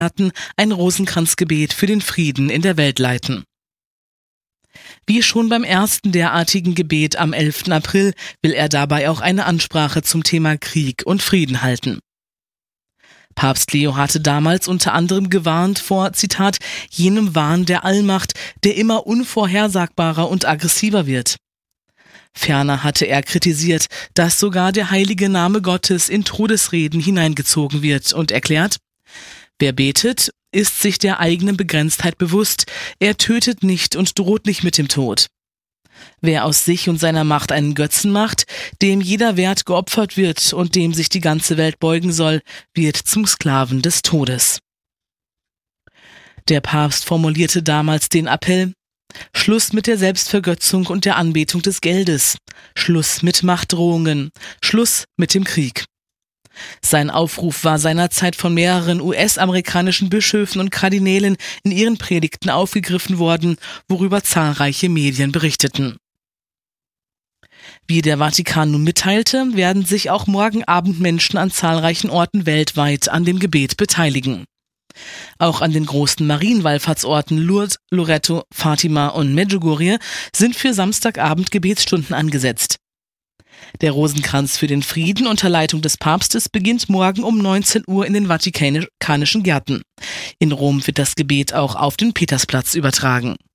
ein Rosenkranzgebet für den Frieden in der Welt leiten. Wie schon beim ersten derartigen Gebet am 11. April will er dabei auch eine Ansprache zum Thema Krieg und Frieden halten. Papst Leo hatte damals unter anderem gewarnt vor, Zitat, jenem Wahn der Allmacht, der immer unvorhersagbarer und aggressiver wird. Ferner hatte er kritisiert, dass sogar der heilige Name Gottes in Todesreden hineingezogen wird und erklärt, wer betet, ist sich der eigenen Begrenztheit bewusst, er tötet nicht und droht nicht mit dem Tod. Wer aus sich und seiner Macht einen Götzen macht, dem jeder Wert geopfert wird und dem sich die ganze Welt beugen soll, wird zum Sklaven des Todes. Der Papst formulierte damals den Appell: Schluss mit der Selbstvergötzung und der Anbetung des Geldes, Schluss mit Machtdrohungen, Schluss mit dem Krieg. Sein Aufruf war seinerzeit von mehreren US-amerikanischen Bischöfen und Kardinälen in ihren Predigten aufgegriffen worden, worüber zahlreiche Medien berichteten. Wie der Vatikan nun mitteilte, werden sich auch morgen Abend Menschen an zahlreichen Orten weltweit an dem Gebet beteiligen. Auch an den großen Marienwallfahrtsorten Lourdes, Loreto, Fatima und Medjugorje sind für Samstagabend Gebetsstunden angesetzt. Der Rosenkranz für den Frieden unter Leitung des Papstes beginnt morgen um 19 Uhr in den Vatikanischen Gärten. In Rom wird das Gebet auch auf den Petersplatz übertragen.